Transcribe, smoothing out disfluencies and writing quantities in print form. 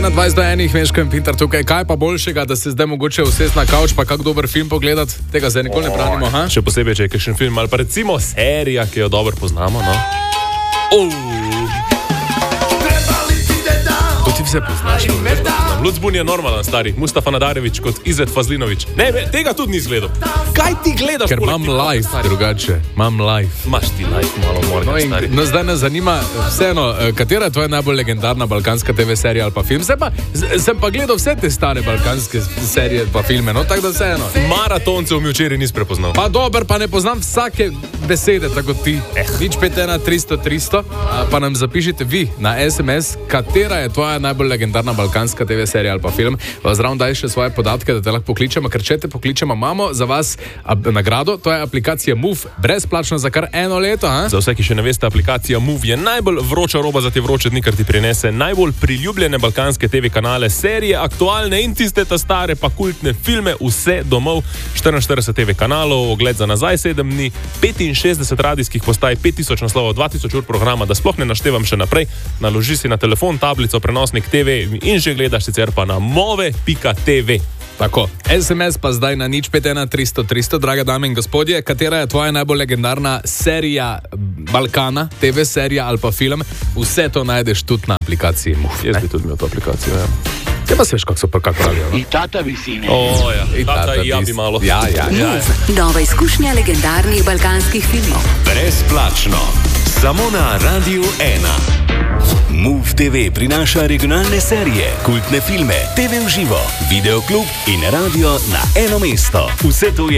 21 do 1, Meško in Pintar tukaj. Kaj pa boljšega, da se zdaj mogoče usesti na kavč, pa kak dober film pogledati? Tega zdaj nikoli ne branimo, ha? Še posebej, če je kakšen film ali pa recimo serija, ki jo dobro poznamo, no? To ti vse poznaš. Lucbun je normalen, stari. Mustafa Nadarević kot Izet Fazlinović. Ne, tega tudi ni izgledal. Kaj ti gledaš? Ker imam live, drugače. Imam live. Imaš ti live, malo morda, stari. No, zdaj me zanima vseeno, katera je tvoja najbolj legendarna balkanska TV serija ali pa film? Sem pa gledal vse te stare balkanske serije pa filme, no, tako da vseeno. Maratoncev mi včeraj nis prepoznal. Pa dober, pa ne poznam vsake besede, tako ti. Nič 51 300 300, pa nam zapišite vi na SMS, katera je tvoja najbolj legendarna balkanska TV serija ali pa film. Zraven daj še svoje podatke, da te lahko pokličemo, ker če te pokličemo, imamo za vas nagrado, to je aplikacija Move, brezplačno za kar 1 leto. Za vse, ki še ne veste, aplikacija Move je najbolj vroča roba za te vroče dni, ker ti prinese najbolj priljubljene balkanske TV kanale, serije, aktualne in tiste ta stare, pa kultne filme, vse domov, 44 TV kanalov, ogled za nazaj 7 dni, 65 radijskih postaj, 5000 naslovov, 2000 ur programa, da sploh ne naštevam še naprej. Naloži si na telefon, tablico, prenosnik TV in že gledaš sicer pa na move.tv. Tako, SMS pa zdaj na 051 300 300, drage dame in gospodje, katera je tvoja najbolj legendarna serija Balkana, TV serija ali pa film, vse to najdeš tudi na aplikaciji Move. Jaz bi tudi imel to aplikacijo, ja. Te pa sveš, kako so pa kako pravijo, no? I tata bi sine. Ja, i tata i ja bi malo. Ja. Nova izkušnja legendarnih balkanskih filmov. Brezplačno, samo na Radiu 1. Move TV prinaša regionalne serije, kultne filme, TV v živo, videoklub in radio na eno mesto. Vse to je